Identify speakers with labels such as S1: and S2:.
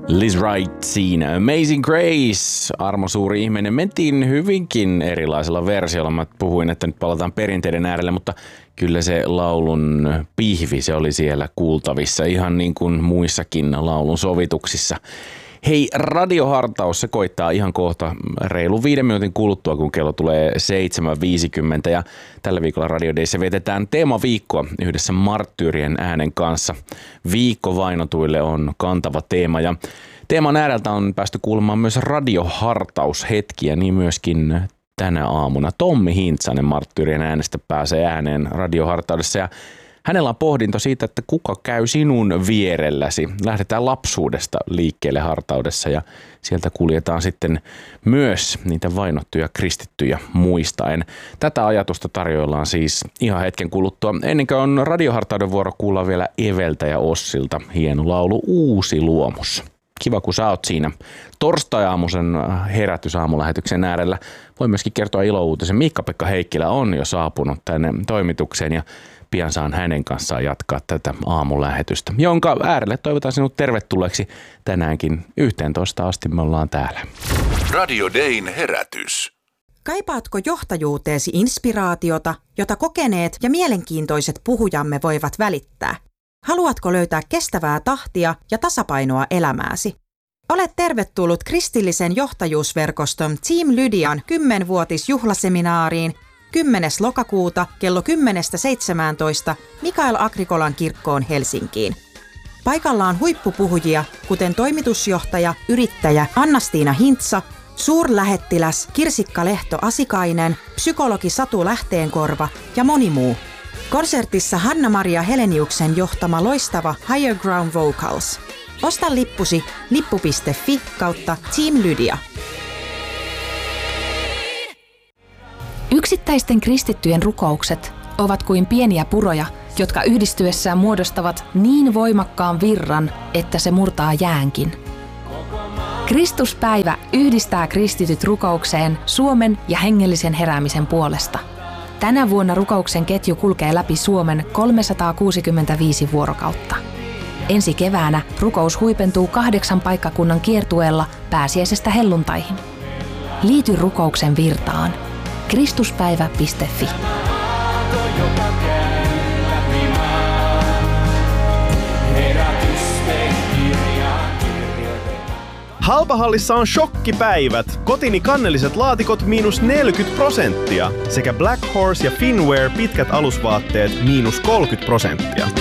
S1: Liz Wright siinä. Amazing Grace, armo suuri ihminen. Mentiin hyvinkin erilaisella versiolla. Mä puhuin, että nyt palataan perinteiden äärelle, mutta kyllä se laulun pihvi, se oli siellä kuultavissa ihan niin kuin muissakin laulun sovituksissa. Hei, radiohartaus, se koittaa ihan kohta reilu 5 minuutin kuluttua, kun kello tulee 7.50. Ja tällä viikolla Radio Dayssä vietetään teemaviikkoa yhdessä Marttyyrien äänen kanssa. Viikko vainotuille on kantava teema ja teeman ääreltä on päästy kuulemaan myös radiohartaushetkiä, niin myöskin tänä aamuna. Tommi Hintsanen Marttyyrien äänestä pääsee ääneen radiohartaudessa ja hänellä on pohdinto siitä, että kuka käy sinun vierelläsi. Lähdetään lapsuudesta liikkeelle hartaudessa ja sieltä kuljetaan sitten myös niitä vainottuja kristittyjä muistaen. Tätä ajatusta tarjoillaan siis ihan hetken kuluttua. Ennen kuin on radiohartauden vuoro, kuullaan vielä Eveltä ja Ossilta hieno laulu Uusi luomus. Kiva, kun sä oot siinä torstai-aamuisen herätysaamulähetyksen äärellä. Voi myöskin kertoa ilouutisen. Miikka-Pekka Heikkilä on jo saapunut tänne toimitukseen ja pian saan hänen kanssaan jatkaa tätä aamulähetystä, jonka äärelle toivotan sinut tervetulleeksi tänäänkin 11 asti me ollaan täällä.
S2: Radio Dayn herätys.
S3: Kaipaatko johtajuuteesi inspiraatiota, jota kokeneet ja mielenkiintoiset puhujamme voivat välittää? Haluatko löytää kestävää tahtia ja tasapainoa elämääsi? Olet tervetullut kristillisen johtajuusverkoston Team Lydian 10-vuotisjuhlaseminaariin 10. lokakuuta kello 10-17 Mikael Agrikolan kirkkoon Helsinkiin. Paikalla on huippupuhujia, kuten toimitusjohtaja, yrittäjä Anna-Stiina Hintsa, suurlähettiläs Kirsikka Lehto-Asikainen, psykologi Satu Lähteenkorva ja moni muu. Konsertissa Hanna-Maria Heleniuksen johtama loistava Higher Ground Vocals. Osta lippusi lippu.fi/Team Lydia.
S4: Yksittäisten kristittyjen rukoukset ovat kuin pieniä puroja, jotka yhdistyessään muodostavat niin voimakkaan virran, että se murtaa jäänkin. Kristuspäivä yhdistää kristityt rukoukseen Suomen ja hengellisen heräämisen puolesta. Tänä vuonna rukouksen ketju kulkee läpi Suomen 365 vuorokautta. Ensi keväänä rukous huipentuu 8 paikkakunnan kiertueella pääsiäisestä helluntaihin. Liity rukouksen virtaan. Kristuspäivä.fi.
S5: Halpahallissa on shokkipäivät. Kotini kannelliset laatikot -40% sekä Black Horse ja Finwear pitkät alusvaatteet -30%.